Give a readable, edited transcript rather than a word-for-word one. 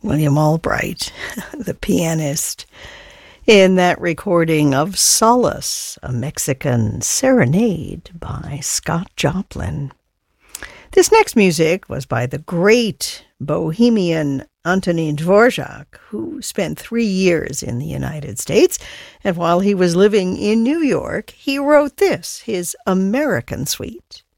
William Albright, the pianist, in that recording of Solace, a Mexican serenade by Scott Joplin. This next music was by the great Bohemian Antonin Dvorak, who spent 3 years in the United States, and while he was living in New York, he wrote this, his American Suite.